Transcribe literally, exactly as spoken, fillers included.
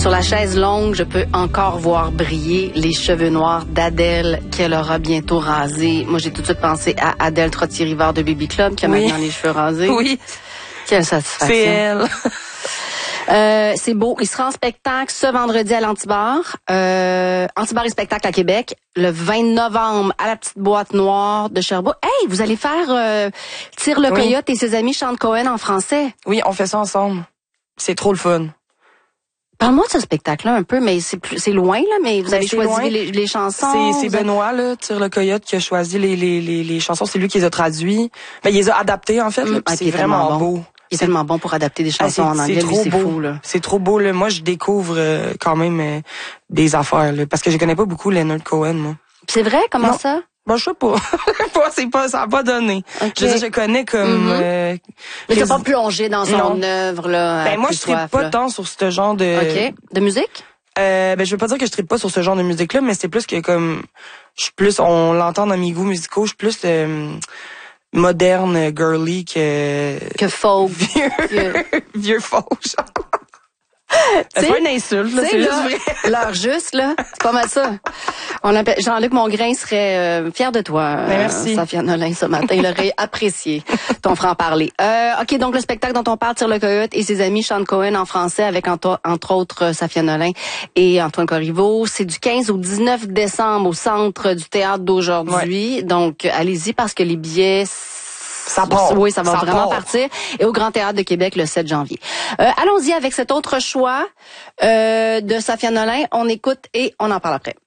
Sur la chaise longue, je peux encore voir briller les cheveux noirs d'Adèle qu'elle aura bientôt rasés. Moi, j'ai tout de suite pensé à Adèle Trottier-Rivard de Baby Club qui a oui. maintenant les cheveux rasés. Oui. Quelle satisfaction. C'est elle. Euh, c'est beau. Il sera en spectacle ce vendredi à l'Antibar. Euh, Antibar et spectacle à Québec. Le vingt novembre à la petite boîte noire de Sherbrooke. Hey, vous allez faire euh, Tire le oui. Coyote et ses amis chantent Cohen en français. Oui, on fait ça ensemble. C'est trop le fun. Parle-moi de ce spectacle-là un peu, mais c'est plus, c'est loin, là, mais vous avez choisi les, les chansons. C'est, c'est Benoît, là, Tire le Coyote, qui a choisi les, les, les, les chansons. C'est lui qui les a traduits. Ben, il les a adaptés, en fait, là, mmh, c'est vraiment bon. beau. Il est tellement bon pour adapter des chansons ah, en anglais, lui, c'est fou, là. C'est trop beau, là. Moi, je découvre euh, quand même euh, des affaires, là, parce que je connais pas beaucoup Leonard Cohen, moi. C'est vrai? Comment non. ça? Ben, je sais pas. c'est pas, ça a pas donné. Okay. Je veux dire, je connais comme, mm-hmm. euh, mais t'as pas plongé dans son non. œuvre, là. Ben, moi, je tripe pas là. tant sur ce genre de... OK. De musique? Euh, ben, je veux pas dire que je tripe pas sur ce genre de musique-là, mais c'est plus que comme, je suis plus, on l'entend dans mes goûts musicaux, je suis plus, euh, moderne, girly que... Que folk. Vieux, vieux, vieux folk, genre. C'est pas une insulte, là, c'est juste vrai. L'heure juste, là, c'est pas mal ça. On appelle, Jean-Luc Mongrain serait euh, fier de toi, ben, merci. Euh, Safia Nolin, ce matin. Il aurait apprécié ton franc-parler. Euh, OK, donc le spectacle dont on parle, Tire le Coyote et ses amis chantent Cohen en français avec, entre, entre autres, Safia Nolin et Antoine Corriveau. C'est du quinze au dix-neuf décembre au Centre du Théâtre d'aujourd'hui. Ouais. Donc, allez-y parce que les billets... Ça part. Oui, ça va ça vraiment part. partir. Et au Grand Théâtre de Québec le sept janvier. Euh, allons-y avec cet autre choix euh, de Safia Nolin. On écoute et on en parle après.